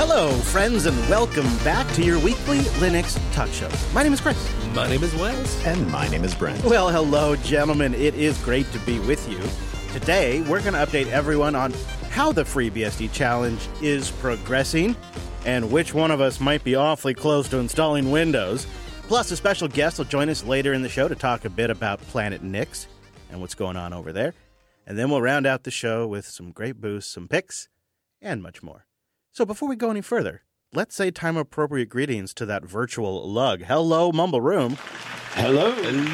Hello, friends, and welcome back to your weekly Linux Talk Show. My name is Chris. My name is Wes. And my name is Brent. Well, hello, gentlemen. It is great to be with you. Today, we're going to update everyone on how the FreeBSD challenge is progressing and which one of us might be awfully close to installing Windows. Plus, a special guest will join us later in the show to talk a bit about Planet Nix and what's going on over there. And then we'll round out the show with some great boosts, some picks, and much more. So before we go any further, let's say time-appropriate greetings to that virtual lug. Hello, Mumble Room. Hello.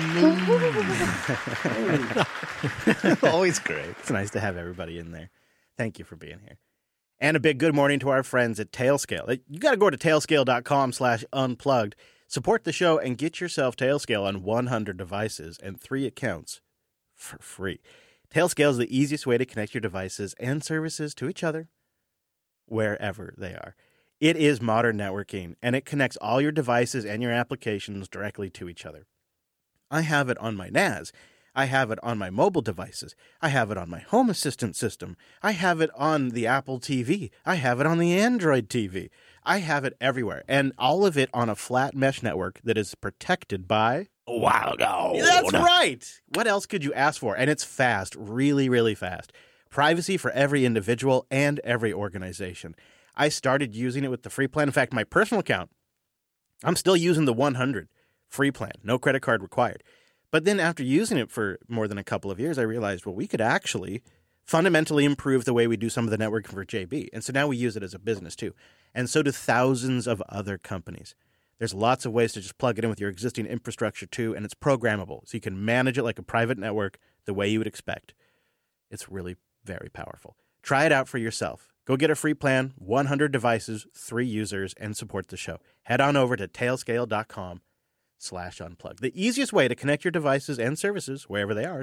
Always great. It's nice to have everybody in there. Thank you for being here. And a big good morning to our friends at Tailscale. You got to go to tailscale.com/unplugged. Support the show and get yourself Tailscale on 100 devices and 3 accounts for free. Tailscale is the easiest way to connect your devices and services to each other wherever they are. It is modern networking, and it connects all your devices and your applications directly to each other. I have it on my NAS. I have it on my mobile devices. I have it on my Home Assistant system. I have it on the Apple TV. I have it on the Android TV. I have it everywhere, and all of it on a flat mesh network that is protected by... Wow. That's right! What else could you ask for? And it's fast, really, really fast. Privacy for every individual and every organization. I started using it with the free plan. In fact, my personal account, I'm still using the 100 free plan, no credit card required. But then after using it for more than a couple of years, I realized, well, we could actually fundamentally improve the way we do some of the networking for JB. And so now we use it as a business too. And so do thousands of other companies. There's lots of ways to just plug it in with your existing infrastructure too, and it's programmable. So you can manage it like a private network the way you would expect. It's really very powerful. Try it out for yourself. Go get a free plan, 100 devices, 3 users, and support the show. Head on over to tailscale.com/unplug. The easiest way to connect your devices and services, wherever they are,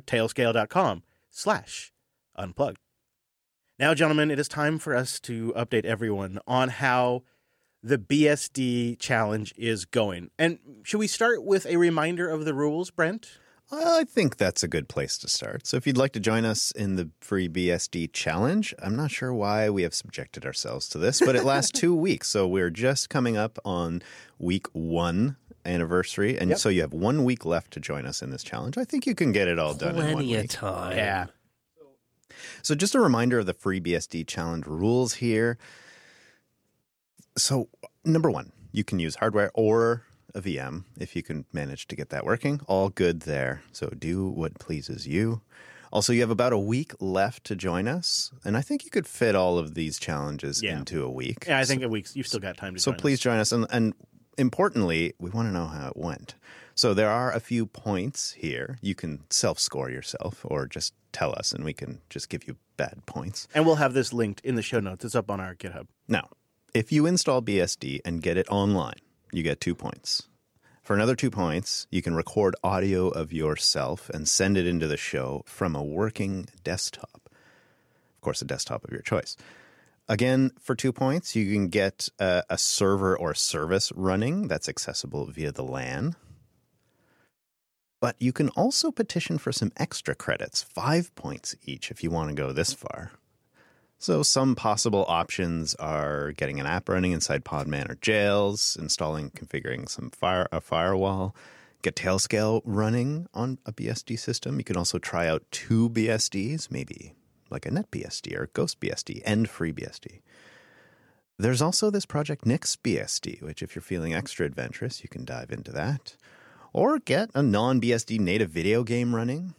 tailscale.com/unplug. Now, gentlemen, it is time for us to update everyone on how the BSD challenge is going. And should we start with a reminder of the rules, Brent? I think that's a good place to start. So if you'd like to join us in the FreeBSD challenge, I'm not sure why we have subjected ourselves to this, but it lasts 2 weeks. So we're just coming up on week 1 anniversary. And so you have 1 week left to join us in this challenge. I think you can get it all done in 1 week. Plenty of time. Yeah. So just a reminder of the FreeBSD challenge rules here. So number 1, you can use hardware or a VM if you can manage to get that working. All good there. So do what pleases you. Also, you have about a week left to join us. And I think you could fit all of these challenges into a week. Yeah, I think a week. You've still got time to join us. So please join us. And importantly, we want to know how it went. So there are a few points here. You can self-score yourself or just tell us and we can just give you bad points. And we'll have this linked in the show notes. It's up on our GitHub. Now, if you install BSD and get it online, you get 2 points. For another 2 points, you can record audio of yourself and send it into the show from a working desktop. Of course, a desktop of your choice. Again, for 2 points, you can get a server or service running that's accessible via the LAN. But you can also petition for some extra credits, 5 points each if you want to go this far. So some possible options are getting an app running inside Podman or Jails, installing, configuring a firewall, get Tailscale running on a BSD system. You can also try out 2 BSDs, maybe like a NetBSD or GhostBSD and FreeBSD. There's also this project NixBSD, which if you're feeling extra adventurous, you can dive into that. Or get a non-BSD native video game running.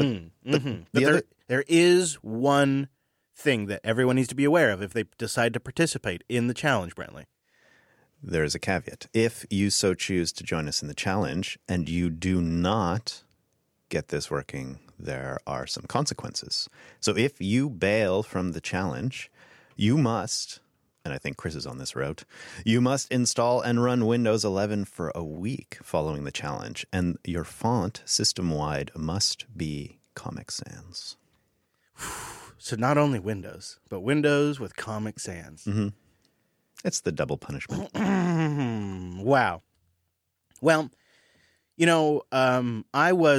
There is one thing that everyone needs to be aware of if they decide to participate in the challenge, Brantley. There's a caveat. If you so choose to join us in the challenge and you do not get this working, there are some consequences. So if you bail from the challenge, you must, and I think Chris is on this route, you must install and run Windows 11 for a week following the challenge. And your font system-wide must be Comic Sans. So not only Windows, but Windows with Comic Sans. Mm-hmm. It's the double punishment. Wow. Well, I was